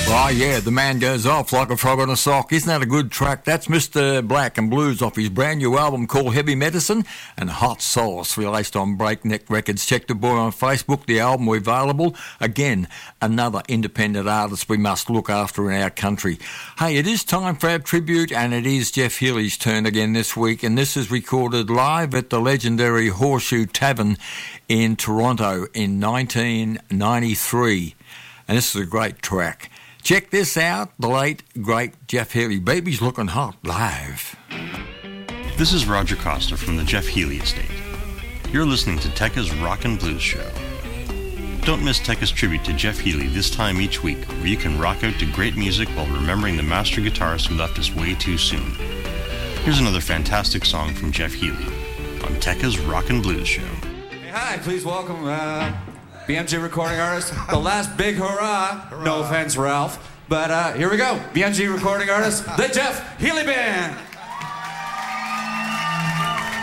Oh yeah, the man goes off like a frog on a sock. Isn't that a good track? That's Mr. Black and Blues off his brand new album called Heavy Medicine, and Hot Sauce, released on Breakneck Records. Check the boy on Facebook, the album available. Again, another independent artist we must look after in our country. Hey, it is time for our tribute, and it is Jeff Healey's turn again this week, and this is recorded live at the legendary Horseshoe Tavern in Toronto in 1993. And this is a great track. Check this out, the late, great Jeff Healey. Baby's looking hot live. This is Roger Costa from the Jeff Healey Estate. You're listening to Tekka's Rock and Blues Show. Don't miss Tekka's tribute to Jeff Healey this time each week, where you can rock out to great music while remembering the master guitarist who left us way too soon. Here's another fantastic song from Jeff Healey on Tekka's Rock and Blues Show. Hey, hi, please welcome BMG recording artist, the last big hurrah. No offense, Ralph. But here we go. BMG recording artist, the Jeff Healey Band.